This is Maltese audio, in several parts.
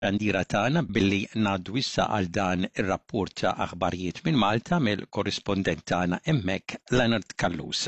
Għandira tagħna billi ngħaddu issa għal dan ir-rapport ta' aħbarijiet minn Malta mill-korrispondent tagħna hemmhekk Leonard Kallus.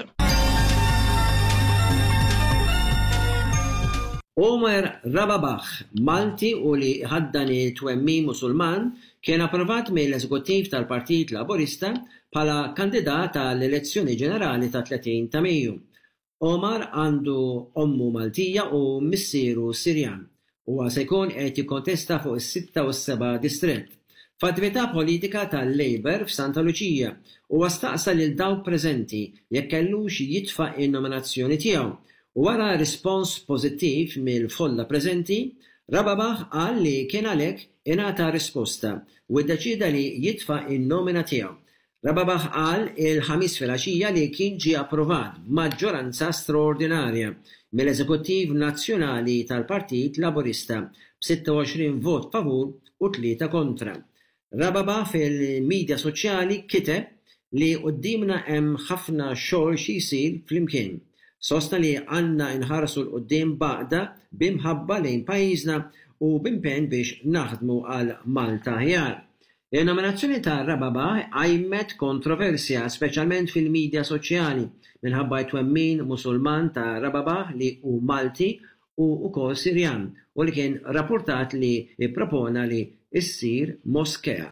Omar Rababagh, Malti u li ħaddani twemmin Musulman, kien approvat mill-Eżekuttiv tal-Partit Laburista bħala kandidat għall-elezzjoni ġenerali ta' 30 ta' Mejju. Omar għandu ommu Maltija u missieru Sirjan. Huwa se jkun qed jikkontesta fuq is-6 u s-7 distrett. F'attività politika tal-Labour f'Santa Luċija huwa staqsa lil dawk preżenti jekk kellux jitfa' in-nominazzjoni tiegħu. U wara rispons pożittiv mill-folla preżenti, Rababagh qal li kien għalhekk ingħata risposta u ddeċida li jitfa' in-nomina tiegħu. Rababagh qal il-ħamis filgħaxija li kien ġie approvat b'maġġoranza straordinarja mill-Eżekuttiv Nazzjonali tal-Partit Laburista b'26 vot favur u 3 kontra. Rababagh fil-medja soċjali kiteb li qudiemna hemm ħafna xogħol xi jsir flimkien. Sostna li għandna nħarsu l-qudiem baqda b'imħabba lejn pajjiżna u b'impenn biex naħdmu għal Malta aħjar. Il-nominazzjoni ta' Rababagh għajmet kontroversja speċjalment fil-medja soċjali minħabba twemmin Musulman ta' Rababagh li hu Malti u wkoll Sirjan u li kien rapportat li ippropona li issir moskea.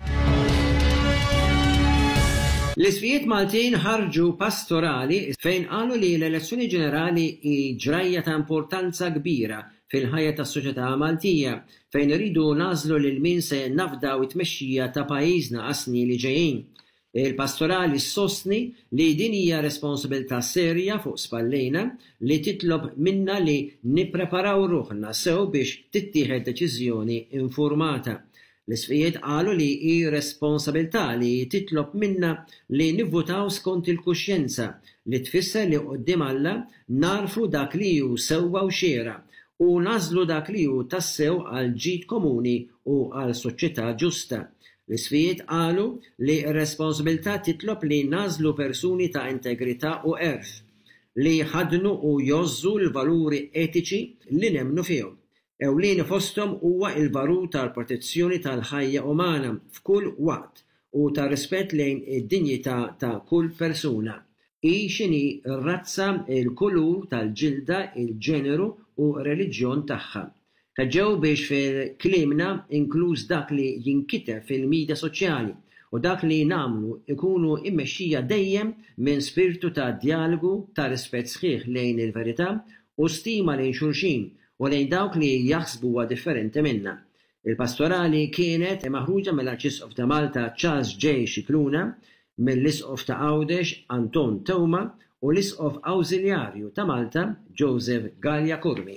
L-isfijiet Maltin ħarġu pastorali fejn qalu li l-elezzjoni ġenerali hi ġrajja ta' importanza kbira fil-ħajja tas-soċjetà Maltija fejn iridu nażlu lil min se nafdaw it-tmexxija ta' pajjiżna għas-snin li ġejjin. Il-pastorali sostni li din hija responsabilità serja fuq spallejna li titlob minna li nippreparaw ruħna sew biex tittieħed deċiżjoni informata. L-isfijiet qalu li hi responsabilità li titlob minna li nivvutaw skont il-kuxjenza li tfisser li quddiem Alla narfu dak li hu sewwa u xiera u nażlu dak li hu tassew għal ġid komuni u għal soċjetà ġusta. L-isfijiet qalu li r-responsabilità titlob li nażlu persuni ta' integrità u erf li jħadnu u jożżu l-valuri etiċi li nemmnu fihom. Ewlieni fosthom huwa l-valur tal-protezzjoni tal-ħajja umana f'kull waqt u tar-rispett lejn id-dinjità ta' kull persuna. Hi x'inhi r-razza, il-kulur tal-ġilda, il-ġeneru u r-reliġjon tagħha. Ħeġġew biex fil-kliemna inkluż dak li jinkiteb fil-midja soċjali u dak li nagħmlu ikunu mmexxija dejjem minn spiritu ta' dialogu ta' rispett sħiħ lejn il-verità u stima lejn xulxin u lejn dawk li jaħsbuha differenti minna. Il-pastorali kienet maħruġa mill-Arċisqof ta' Malta Charles J. Scicluna, mill-Isqof ta' Għawdex Anton Tewma u l-Isqof Awżiljarju ta' Malta Joseph Gallia Kurmi.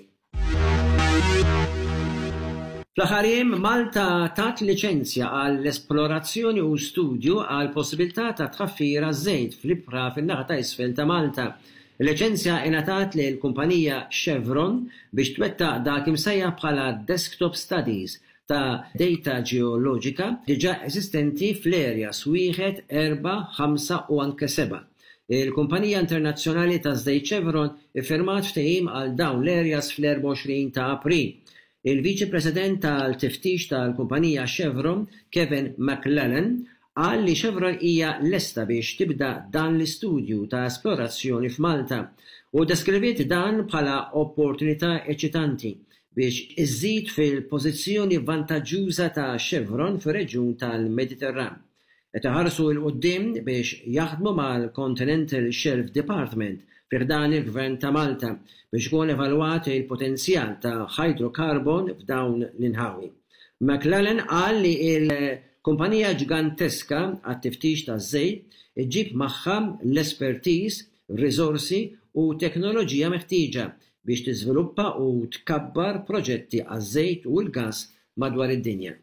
Fl-aħħar jiem Malta tat liċenzja għall-esplorazzjoni u studju għal possibilità ta' tħaffir żejt fl-ibħra fin-naħa ta' isfel ta' Malta. Il-liċenzja ingħatat lill kumpanija Chevron biex twettaq dak imsejjaħ bħala desktop studies ta' data ġeoloġika diġà eżistenti fl-areas 1, 4, 5 u anke 7. Il-Kumpanija Internazzjonali ta' Żejt Chevron iffirmat ftehim għal dawn l-areas fl-24 ta' April. Il-Viċi President tal-Tiftix tal-Kumpanija Chevron, Kevin McLellan, qal li Chevron hija lesta biex tibda dan l-istudju ta' esplorazzjoni f'Malta u deskriviet dan bħala opportunità eċitanti biex iżżid fil-pożizzjoni vantaġġuża ta' Chevron fir-reġjun tal-Mediterran. Qed iħarsu l quddiem biex jaħdmu mal-Continental Shelf Department fir-dan il-Gvern ta' Malta biex ikun evalwat il-potenzjal ta' hydrocarbon f'dawn l-inħawi. McLellan qal li il-kumpanija ġiganteska għat-tiftix taż-żejt iġġib magħha l-espertiż, riżorsi u teknoloġija meħtieġa biex tiżviluppa u tkabbar proġetti għaż-żejt u l-gass madwar id-dinja.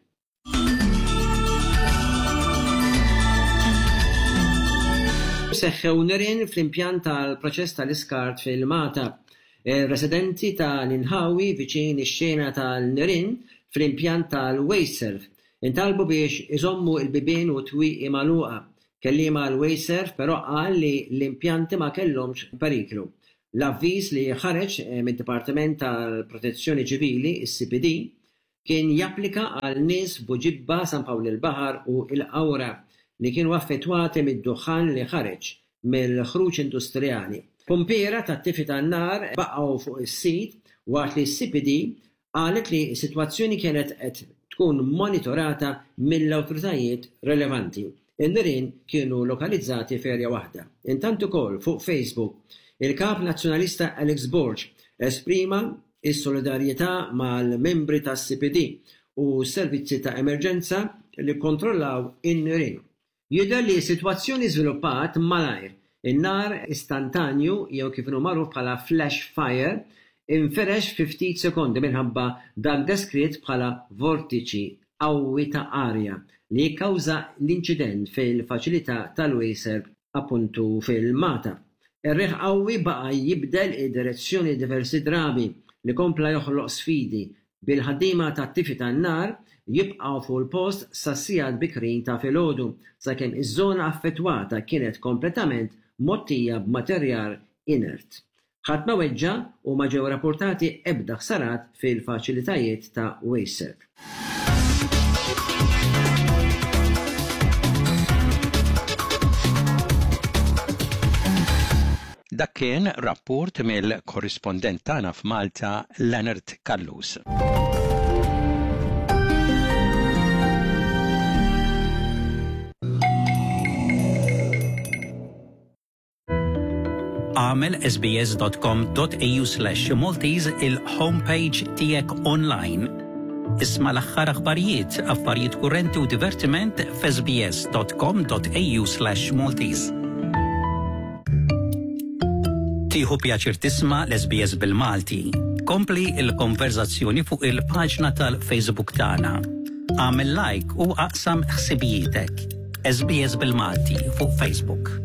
Seħħew nirien fl-impjant tal-proċess tal-iskart fil-Mata. Residenti tal-Inħawi viċin ix-xena tal-nirien fl-impjant tal-Wayserv intalbu biex iżommu l-bibien u twieqi magħluqa. Kelliema l-Wayserv però qal li l-impjanti ma kellhomx periklu. L-avviż li ħareġ mid-Dipartiment tal-Protezzjoni Ċivili, is-CPD, kien japplika għal nies Buġibba, San Pawl il-Baħar u il-Qawra li kienu affettwati mid-duħan li ħareġ mill-ħruġ industrijali. Pompiera tat-tifi tan-nar baqgħu fuq is-sit waqt li s-CPD qalet li s-sitwazzjoni kienet qed tkun monitorata mill-awtoritajiet relevanti. Il-nirien kienu lokalizzati f'erja waħda. Intant ukoll fuq Facebook il-kap nazzjonalista Alex Borg esprima is-solidarjetà mal-membri tas-CPD u s-servizzi ta' emerġenza li kontrollaw in-nirien. Jidher li s-sitwazzjoni żviluppat malajr. In-nar istantanju jew kif inhu magħruf bħala flash fire inferex fi ftit sekondi minħabba dak deskritt bħala vortiċi qawwi ta' arja li kkawża l-inċident fil-faċilità tal-Wejser appuntu fil-Mata. Ir-riħ qawwi baqa' jibdel id-direzzjoni diversi drabi li kompla joħloq sfidi bil-ħaddiema tat-tifi tan-nar jibqgħu fuq il-post sas-sigħat bikrin ta' filgħodu sakemm iż-żona affettwata kienet kompletament mottija b'materjal inert. Ħadd ma weġġa u ma ġew rapportati ebda ħsarat fil-faċilitajiet ta' Wejser. Dak kien rapport mill-korrispondent tagħna f'Malta Leonard Kallus. Għamel sbs.com.au/Maltese il-homepage tiegħek online. Isma' l-aħħar aħbarijiet, affarijiet kurrenti u divertiment f'sbs.com.au/Maltese. Tieħu pjaċir tisma' l-SBS bil-Malti. Kompli il-konverzazzjoni fuq il-paġna tal-Facebook tagħna. Għamel like u aqsam ħsibijietek. SBS bil-Malti fuq Facebook.